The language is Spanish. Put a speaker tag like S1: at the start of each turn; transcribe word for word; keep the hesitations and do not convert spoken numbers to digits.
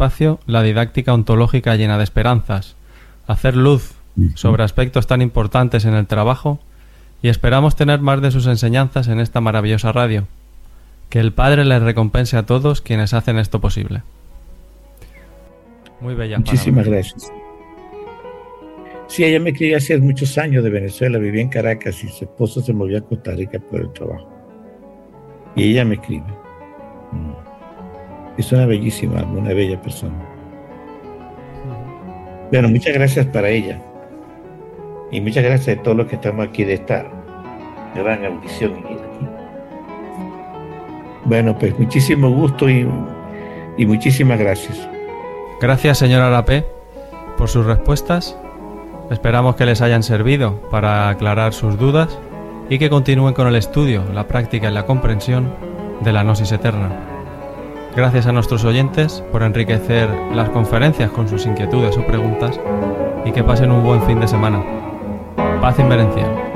S1: espacio la didáctica ontológica llena de esperanzas, hacer luz sobre aspectos tan importantes en el trabajo, y esperamos tener más de sus enseñanzas en esta maravillosa radio. Que el Padre les recompense a todos quienes hacen esto posible. Muy bella.
S2: Muchísimas gracias. Sí, ella me escribió hace muchos años de Venezuela, vivía en Caracas y su esposo se movió a Costa Rica por el trabajo. Y ella me escribe. Es una bellísima alma, una bella persona. Bueno, muchas gracias para ella. Y muchas gracias a todos los que estamos aquí de esta gran audición. Bueno, pues muchísimo gusto y, y muchísimas gracias.
S1: Gracias, señor Arapé, por sus respuestas. Esperamos que les hayan servido para aclarar sus dudas y que continúen con el estudio, la práctica y la comprensión de la Gnosis Eterna. Gracias a nuestros oyentes por enriquecer las conferencias con sus inquietudes o preguntas y que pasen un buen fin de semana. Paz inverencial.